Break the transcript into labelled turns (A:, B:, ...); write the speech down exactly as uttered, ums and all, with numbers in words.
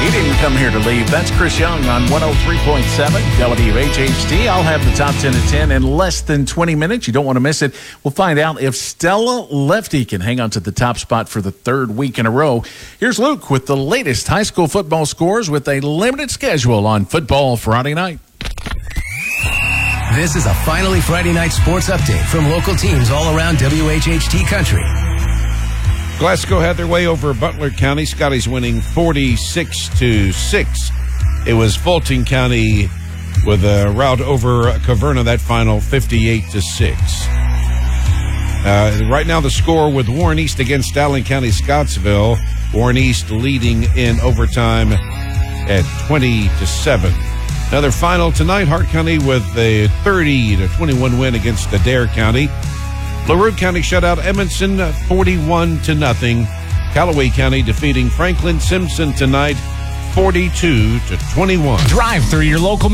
A: He didn't come here to leave. That's Chris Young on one oh three point seven W H H T. I'll have the top ten at ten in less than twenty minutes. You don't want to miss it. We'll find out if Stella Lefty can hang on to the top spot for the third week in a row. Here's Luke with the latest high school football scores with a limited schedule on Football Friday night.
B: This is a Finally Friday Night sports update from local teams all around W H H T country.
C: Glasgow had their way over Butler County. Scotty's winning forty-six to six. It was Fulton County with a rout over Caverna, that final fifty-eight to six. Uh, right now the score with Warren East against Allen County Scottsville. Warren East leading in overtime at twenty to seven. Another final tonight, Hart County with a thirty to twenty-one win against Adair County. LaRue County shut out Edmondson forty-one to nothing. Callaway County defeating Franklin Simpson tonight forty-two to twenty-one.
D: Drive through your local